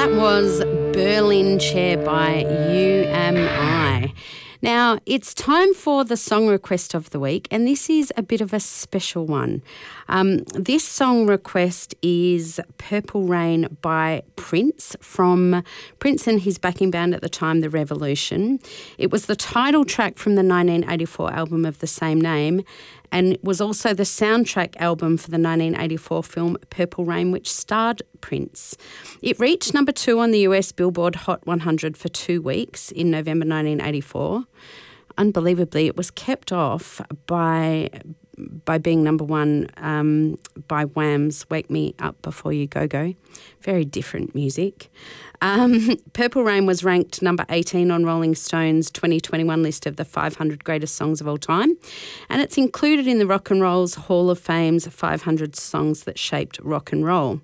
That was Berlin Chair by UMI. Now, it's time for the song request of the week, and this is a bit of a special one. This song request is Purple Rain by Prince, from Prince and his backing band at the time, The Revolution. It was the title track from the 1984 album of the same name, and it was also the soundtrack album for the 1984 film Purple Rain, which starred Prince. It reached number 2 on the US Billboard Hot 100 for 2 weeks in November 1984. Unbelievably, it was kept off by being number 1 by Wham's Wake Me Up Before You Go Go. Very different music. Purple Rain was ranked number 18 on Rolling Stone's 2021 list of the 500 greatest songs of all time, and it's included in the Rock and Roll's Hall of Fame's 500 songs that shaped rock and roll.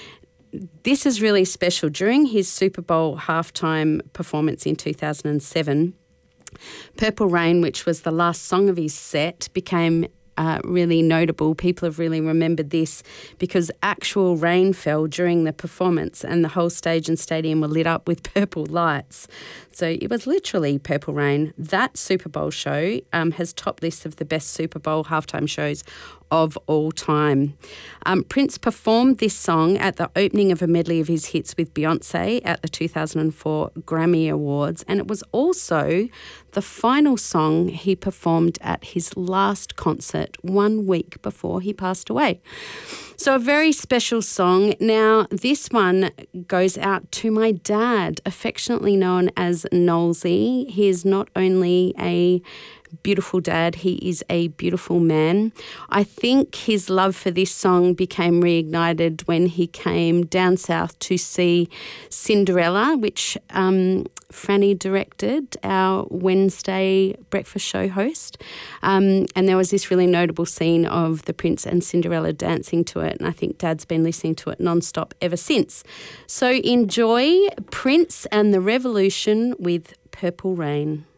This is really special. During his Super Bowl halftime performance in 2007, Purple Rain, which was the last song of his set, became really notable. People have really remembered this because actual rain fell during the performance and the whole stage and stadium were lit up with purple lights. So it was literally Purple Rain. That Super Bowl show has topped lists of the best Super Bowl halftime shows of all time. Prince performed this song at the opening of a medley of his hits with Beyonce at the 2004 Grammy Awards, and it was also the final song he performed at his last concert 1 week before he passed away. So a very special song. Now, this one goes out to my dad, affectionately known as Nolsey. He is not only a beautiful dad, he is a beautiful man. I think his love for this song became reignited when he came down south to see Cinderella, which Franny directed, our Wednesday breakfast show host. And there was this really notable scene of the Prince and Cinderella dancing to it, and I think Dad's been listening to it non-stop ever since. So enjoy Prince and the Revolution with Purple Rain.